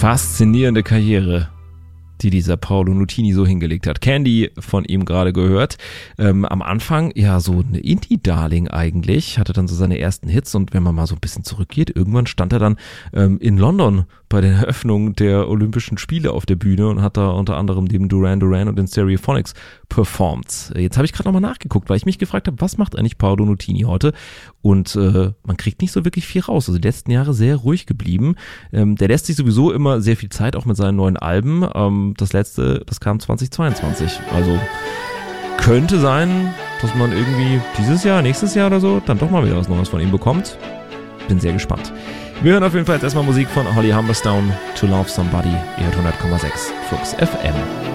Faszinierende Karriere, die dieser Paolo Nutini so hingelegt hat. Candy von ihm gerade gehört. Am Anfang ja so eine Indie-Darling eigentlich, hatte dann so seine ersten Hits und wenn man mal so ein bisschen zurückgeht, irgendwann stand er dann in London bei der Eröffnung der Olympischen Spiele auf der Bühne und hat da unter anderem neben Duran Duran und den Stereophonics performt. Jetzt habe ich gerade nochmal nachgeguckt, weil ich mich gefragt habe, was macht eigentlich Paolo Nutini heute? Und man kriegt nicht so wirklich viel raus. Also die letzten Jahre sehr ruhig geblieben. Der lässt sich sowieso immer sehr viel Zeit, auch mit seinen neuen Alben. Das letzte, das kam 2022. Also könnte sein, dass man irgendwie dieses Jahr, nächstes Jahr oder so, dann doch mal wieder was Neues von ihm bekommt. Bin sehr gespannt. Wir hören auf jeden Fall jetzt erstmal Musik von Holly Humberstone, To Love Somebody, ihr hört 100,6 Flux FM.